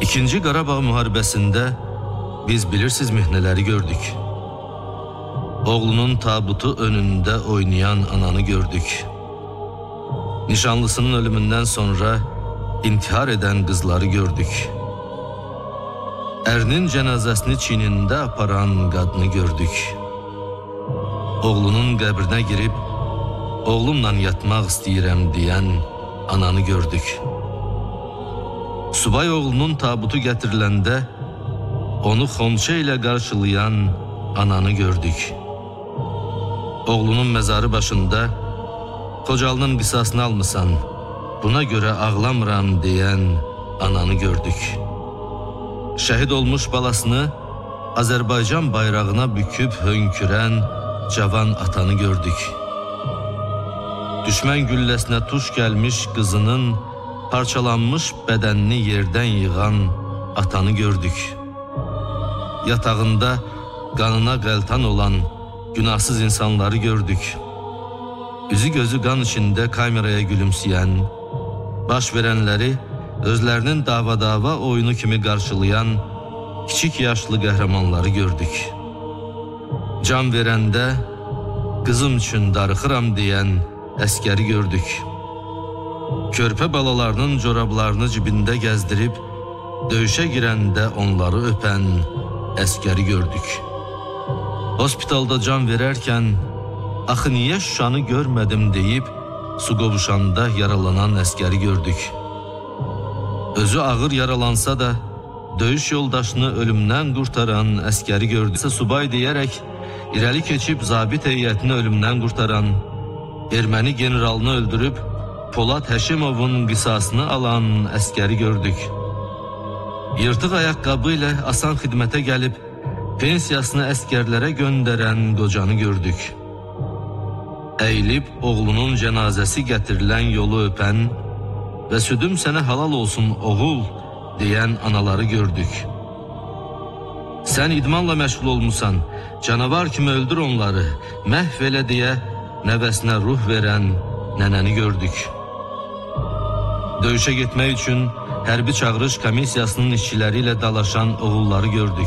İkinci Qarabağ müharibəsində biz bilirsizmi nələri gördük. Oğlunun tabutu önündə oynayan ananı gördük. Nişanlısının ölümündən sonra intihar edən qızları gördük. Ərinin cənazəsini çiynində aparan qadını gördük. Oğlunun qəbrinə girib, oğlumla yatmaq istəyirəm deyən ananı gördük. Subay oğlunun tabutu gətiriləndə onu xonça ilə qarşılayan ananı gördük. Oğlunun məzarı başında Xocalının qisasını almısan, buna görə ağlamıram deyən ananı gördük. Şəhid olmuş balasını Azərbaycan bayrağına büküb hönkürən cavan atanı gördük. Düşmən gülləsinə tuş gəlmiş qızının parçalanmış bədənini yerdən yığan atanı gördük. Yatağında qanına qəltan olan günahsız insanları gördük. Üzü gözü qan içində kameraya gülümsəyən, baş verənləri özlərinin dava oyunu kimi qarşılayan kiçik yaşlı qəhrəmanları gördük. Can verəndə qızım üçün darıxıram deyən əskəri gördük. Körpə balalarının corablarını cibində gəzdirib, döyüşə girəndə onları öpən əskəri gördük. Hospitalda can verərkən, axı niyə Şuşanı görmədim deyib, su qovuşanda yaralanan əskəri gördük. Özü ağır yaralansa da, döyüş yoldaşını ölümdən qurtaran əskəri gördük. Subay deyərək, irəli keçib zabit heyətini ölümdən qurtaran, erməni generalını öldürüb, Polad Həşimovun qisasını alan əskəri gördük. Yırtıq ayaqqabı ilə asan xidmətə gəlib, pensiyasını əskərlərə göndərən qocanı gördük. Əyilib oğlunun cənazəsi gətirilən yolu öpən və südüm sənə halal olsun oğul deyən anaları gördük. Sən idmanla məşğul olmusan, canavar kimi öldür onları, məhv elə deyə nəvəsinə ruh verən nənəni gördük. Döyüşə getmək üçün hərbi çağırış komissiyasının işçiləri ilə dalaşan oğulları gördük.